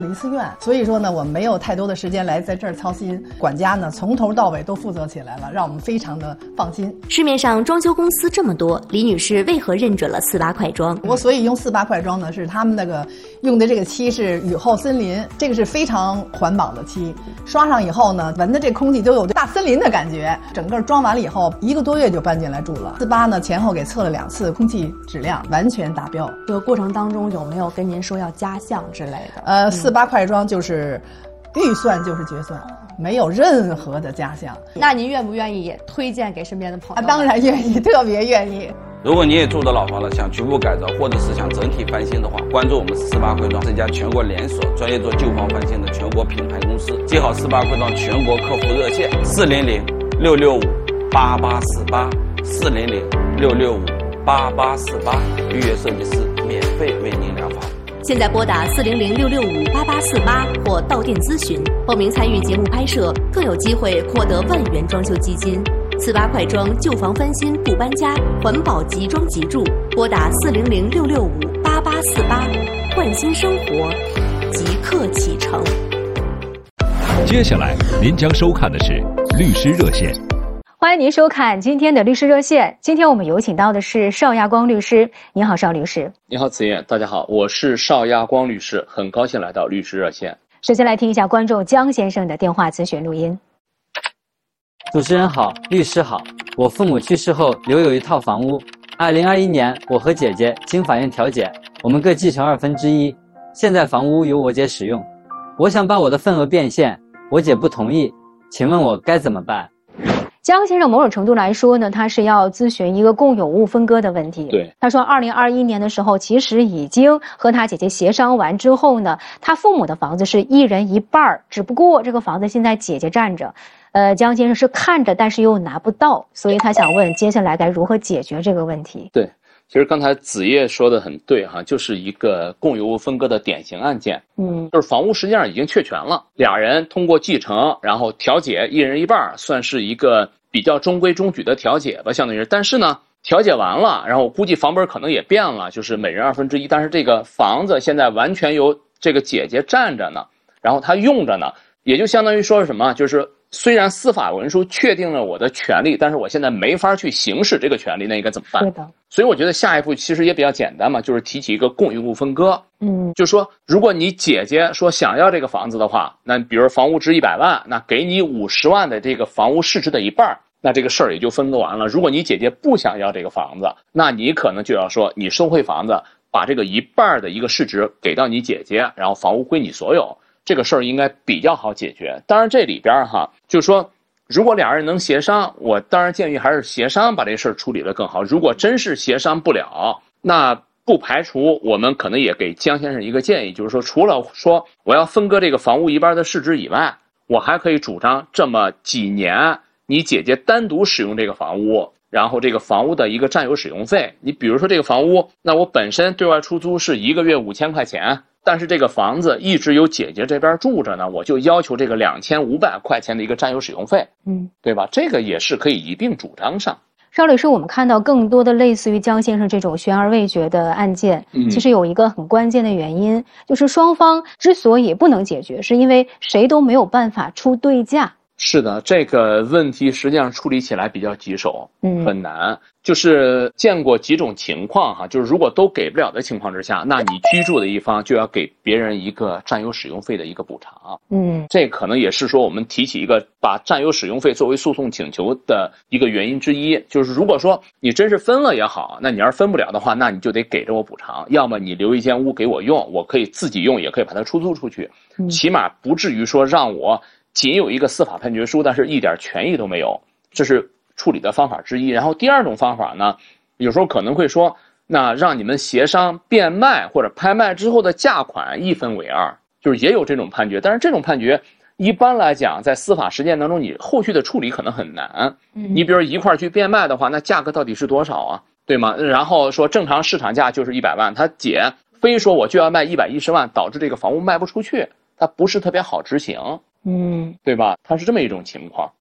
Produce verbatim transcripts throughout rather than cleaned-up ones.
离寺院，所以说呢，我们没有太多的时间来在这儿操心。管家呢，从头到尾都负责起来了，让我们非常的放心。 市面上装修公司这么多，李女士为何认准了四八快装？ 我所以用四八快装呢，是他们那个用的这个漆是雨后森林，这个是非常环保的漆，刷上以后呢，闻的这空气都有大森林的感觉。整个装完了以后，一个多月就搬进来住了。四八呢，前后给测了两次空气质量，完全达标。 这个过程当中有没有跟您说要加项之类的？ 呃，四八快装就是预算就是决算，没有任何的加项。 那您愿不愿意也推荐给身边的朋友？ 啊，当然愿意，特别愿意。 如果你也住的老房子，想局部改造或者是想整体翻新的话，关注我们四八快装，这家全国连锁专业做旧房翻新的全国品牌公司。记好四八快装全国客服热线：四零零六六五八八四八，四零零六六五八八四八，预约设计师免费为您量房。 现在拨打四零零六六五八八四八或到店咨询，报名参与节目拍摄，更有机会获得万元装修基金。四八快装，旧房翻新不搬家，环保即装即住。拨打四零零六六五八八四八，焕新生活，即刻启程。 接下来您将收看的是律师热线。 欢迎您收看今天的律师热线。今天我们有请到的是邵亚光律师。您好，邵律师。 你好，子燕。大家好，我是邵亚光律师，很高兴来到律师热线。 首先来听一下观众江先生的电话咨询录音。 主持人好，律师好。我父母去世后留有一套房屋，二零二一年我和姐姐经法院调解，我们各继承二分之一。现在房屋由我姐使用，我想把我的份额变现，我姐不同意，请问我该怎么办？ 江先生某种程度来说呢，他是要咨询一个共有物分割的问题。 对， 他说二零二一年的时候，其实已经和他姐姐协商完之后呢，他父母的房子是一人一半，只不过这个房子现在姐姐占着，呃，江先生是看着，但是又拿不到，所以他想问接下来该如何解决这个问题。 对，其实刚才子叶说的很对哈，就是一个共有物分割的典型案件。 嗯， 就是房屋实际上已经确权了，俩人通过继承，然后调解，一人一半，算是一个比较中规中矩的调解吧，相当于是。但是呢，调解完了，然后我估计房本可能也变了，就是每人二分之一，但是这个房子现在完全由这个姐姐占着呢，然后她用着呢，也就相当于说是什么，就是虽然司法文书确定了我的权利，但是我现在没法去行使这个权利，那应该怎么办？ 对的。 所以我觉得下一步其实也比较简单嘛，就是提起一个共有物分割。 嗯， 就说如果你姐姐说想要这个房子的话，那比如房屋值一百万，那给你五十万的这个房屋市值的一半，那这个事儿也就分割完了。如果你姐姐不想要这个房子，那你可能就要说你收回房子，把这个一半的一个市值给到你姐姐，然后房屋归你所有。这个事儿应该比较好解决。当然这里边哈，就是说如果俩人能协商，我当然建议还是协商把这事儿处理得更好。如果真是协商不了，那不排除我们可能也给江先生一个建议，就是说除了说我要分割这个房屋一半的市值以外，我还可以主张这么几年你姐姐单独使用这个房屋，然后这个房屋的一个占有使用费，你比如说这个房屋，那我本身对外出租是一个月五千块钱，但是这个房子一直有姐姐这边住着呢，我就要求这个两千五百块钱的一个占有使用费， 嗯， 对吧？这个也是可以一并主张上。 邵律师，我们看到更多的类似于江先生这种悬而未决的案件， 嗯， 其实有一个很关键的原因，就是双方之所以不能解决，是因为谁都没有办法出对价。 是的，这个问题实际上处理起来比较棘手， 嗯， 很难。就是见过几种情况哈，就是如果都给不了的情况之下，那你居住的一方就要给别人一个占有使用费的一个补偿。 嗯， 这可能也是说我们提起一个把占有使用费作为诉讼请求的一个原因之一。就是如果说你真是分了也好，那你要是分不了的话，那你就得给着我补偿，要么你留一间屋给我用，我可以自己用，也可以把它出租出去， 嗯， 起码不至于说让我仅有一个司法判决书，但是一点权益都没有，这是处理的方法之一。然后第二种方法呢，有时候可能会说，那让你们协商变卖或者拍卖之后的价款一分为二，就是也有这种判决。但是这种判决一般来讲在司法实践当中，你后续的处理可能很难。 嗯， 你比如一块去变卖的话，那价格到底是多少啊？对吗？然后说正常市场价就是一百万，他姐非说我就要卖一百一十万，导致这个房屋卖不出去，它不是特别好执行。 嗯， 对吧？它是这么一种情况。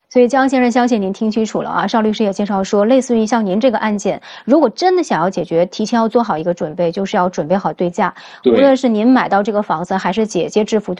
所以江先生相信您听清楚了啊，邵律师也介绍说，类似于像您这个案件，如果真的想要解决，提前要做好一个准备，就是要准备好对价，无论是您买到这个房子，还是姐姐支付